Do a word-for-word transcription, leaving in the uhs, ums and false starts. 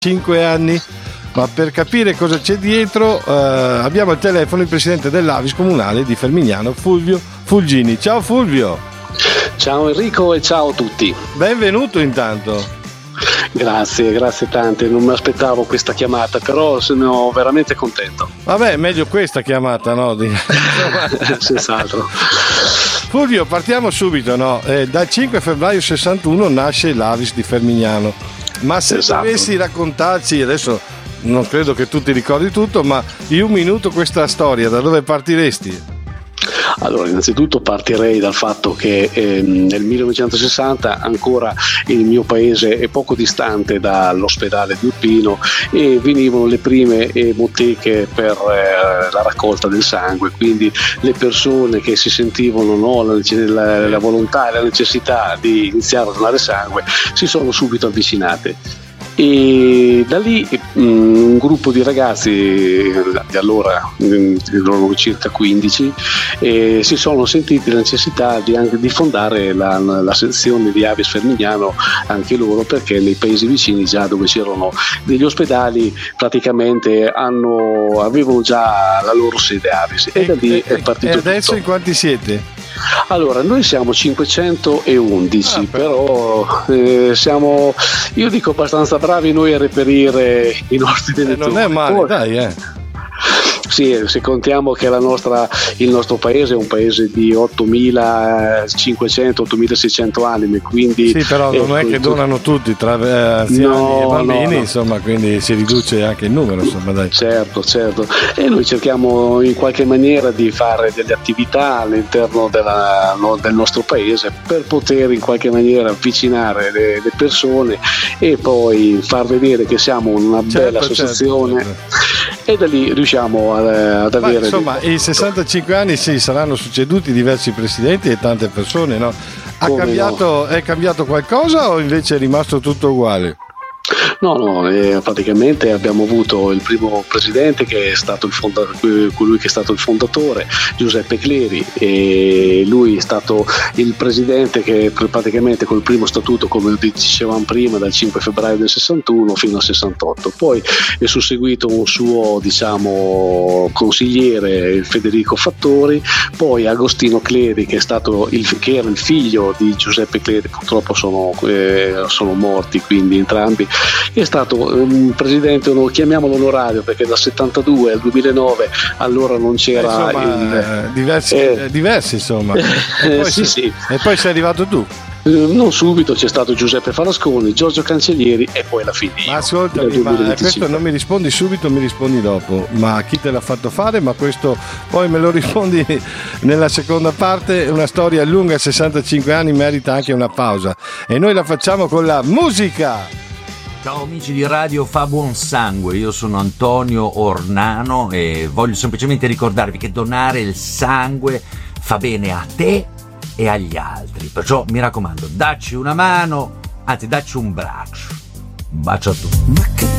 cinque anni, ma per capire cosa c'è dietro eh, abbiamo al telefono il presidente dell'A V I S comunale di Fermignano, Fulvio Fulgini. Ciao Fulvio. Ciao Enrico e ciao a tutti. Benvenuto intanto. Grazie, grazie tante, non mi aspettavo questa chiamata, però sono veramente contento. Vabbè, meglio questa chiamata, no? Senz'altro. Fulvio, partiamo subito, no? Eh, dal cinque febbraio sessantuno nasce l'A V I S di Fermignano. Ma se Esatto. dovessi raccontarci, adesso non credo che tu ti ricordi tutto, ma in un minuto questa storia, da dove partiresti? Allora, innanzitutto partirei dal fatto che eh, nel millenovecentosessanta ancora il mio paese è poco distante dall'ospedale di Urbino e venivano le prime eh, boteche per eh, la raccolta del sangue, quindi le persone che si sentivano no, la, la, la volontà e la necessità di iniziare a donare sangue si sono subito avvicinate. E da lì un gruppo di ragazzi di allora, erano circa quindici, eh, si sono sentiti la necessità di, anche, di fondare la, la sezione di A V I S Fermignano anche loro, perché nei paesi vicini, già dove c'erano degli ospedali, praticamente hanno, avevano già la loro sede A V I S, e, e da lì è partito. E adesso tutto. In quanti siete? Allora, noi siamo cinquecentoundici, ah, però eh, siamo, io dico, abbastanza bravi noi a reperire i nostri donatori. Eh, non è male, Poi, dai, eh. Sì, se contiamo che la nostra, il nostro paese è un paese di ottomilacinquecento ottomilaseicento anime, quindi sì, però non è che donano tutti tra eh, anziani no, e bambini, no, no. Insomma, quindi si riduce anche il numero, insomma, dai. Certo, certo. E noi cerchiamo in qualche maniera di fare delle attività all'interno della, no, del nostro paese per poter in qualche maniera avvicinare le, le persone e poi far vedere che siamo una certo, bella associazione, certo, certo. E da lì riusciamo a ad avere. Ma, insomma, i sessantacinque anni sì, saranno succeduti diversi presidenti e tante persone, no? Ha cambiato, no? È cambiato qualcosa o invece è rimasto tutto uguale? No, no, eh, praticamente abbiamo avuto il primo presidente che è stato il fondatore, colui che è stato il fondatore, Giuseppe Cleri, e lui è stato il presidente che praticamente col primo statuto, come dicevamo prima, dal cinque febbraio del sessantuno fino al sessantotto. Poi è susseguito un suo, diciamo, consigliere, Federico Fattori, poi Agostino Cleri, che è stato il, che era il figlio di Giuseppe Cleri, purtroppo sono, eh, sono morti, quindi entrambi. È stato un presidente, chiamiamolo onorario, perché dal settantadue al duemilanove allora non c'era, eh, insomma, il, diversi, eh, diversi insomma e poi, sì, sei, sì. e poi sei arrivato tu. Non subito, c'è stato Giuseppe Falasconi, Giorgio Cancellieri e poi la fine. Ma ascolta, ma questo non mi rispondi subito, mi rispondi dopo. Ma chi te l'ha fatto fare? Ma questo poi me lo rispondi nella seconda parte. Una storia lunga, sessantacinque anni, merita anche una pausa. E noi la facciamo con la musica. Ciao amici di Radio Fa Buon Sangue, io sono Antonio Ornano e voglio semplicemente ricordarvi che donare il sangue fa bene a te e agli altri, perciò mi raccomando, dacci una mano, anzi dacci un braccio. Un bacio a tutti.